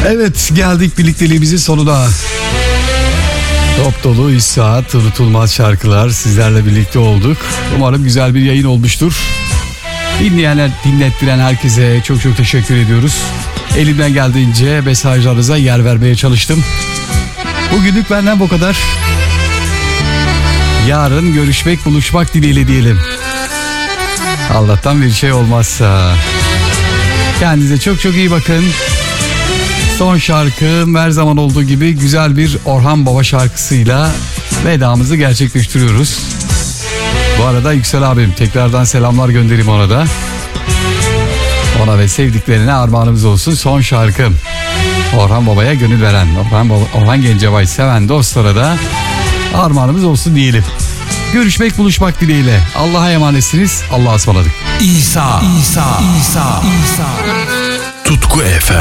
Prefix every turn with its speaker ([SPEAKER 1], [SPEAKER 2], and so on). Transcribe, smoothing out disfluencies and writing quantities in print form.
[SPEAKER 1] Evet, geldik birlikteliğimizin sonuna. Top dolu 3 saat unutulmaz şarkılar sizlerle birlikte olduk. Umarım güzel bir yayın olmuştur. Dinleyenler, dinlettiren herkese çok çok teşekkür ediyoruz. Elimden geldiğince mesajlarınıza yer vermeye çalıştım. Bugünlük benden bu kadar. Yarın görüşmek, buluşmak dileğiyle diyelim. Allah'tan bir şey olmazsa. Kendinize çok çok iyi bakın. Son şarkım her zaman olduğu gibi güzel bir Orhan Baba şarkısıyla vedamızı gerçekleştiriyoruz. Bu arada Yüksel abim, tekrardan selamlar göndereyim ona da. Ona ve sevdiklerine armağanımız olsun. Son şarkım Orhan Baba'ya gönül veren, Orhan Gencebay'ı seven dostlara da armağanımız olsun diyelim. Görüşmek, buluşmak dileğiyle. Allah'a emanetsiniz. Allah'a ısmarladık.
[SPEAKER 2] İsa. Tutku FM.